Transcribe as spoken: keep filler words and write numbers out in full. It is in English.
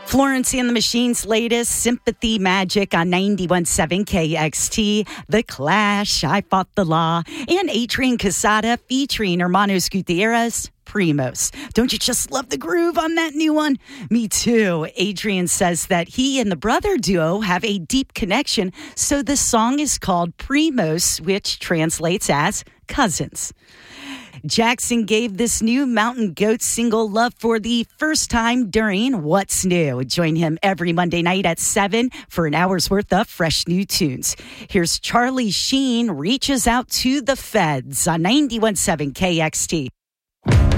Florence and the Machine's latest, Sympathy Magic on ninety-one point seven K X T, The Clash, I Fought the Law, and Adrian Casada featuring Hermanos Gutierrez, Primos. Don't you just love the groove on that new one? Me too. Adrian says that he and the brother duo have a deep connection, so the song is called Primos, which translates as cousins. Jackson gave this new Mountain Goats single love for the first time during What's New. Join him every Monday night at seven for an hour's worth of fresh new tunes. Here's Charlie Sheen Reaches Out to the Feds on ninety-one point seven K X T.